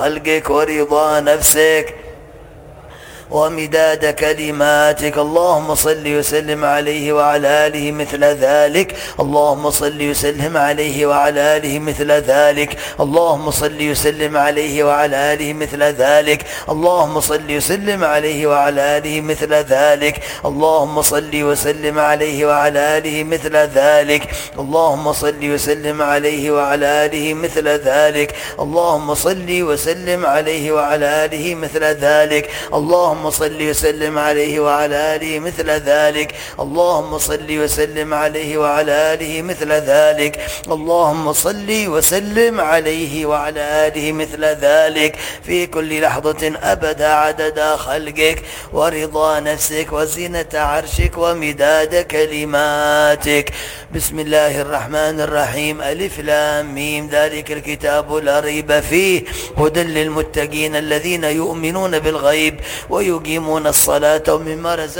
خلقك ورضا نفسك ومداد كلماتك. اللهم صل وسلم عليه وعلى آله مثل ذلك. اللهم صل وسلم عليه وعلى آله مثل ذلك. اللهم صل وسلم عليه وعلى آله مثل ذلك. اللهم صل وسلم عليه وعلى آله مثل ذلك. اللهم صل وسلم عليه وعلى آله مثل ذلك. اللهم صل وسلم عليه وعلى آله مثل ذلك. اللهم صل وسلم عليه وعلى آله مثل ذلك. اللهم صل وسلم عليه وعلى آله مثل ذلك. اللهم صل وسلم عليه وعلى آله مثل ذلك. اللهم صل وسلم عليه وعلى آله مثل ذلك في كل لحظة أبدا عدد خلقك ورضا نفسك وزينة عرشك ومداد كلماتك. بسم الله الرحمن الرحيم. ألف لام ميم. ذلك الكتاب لا ريب فيه هدى للمتقين الذين يؤمنون بالغيب ويقيمون الصلاة ومما رزقناهم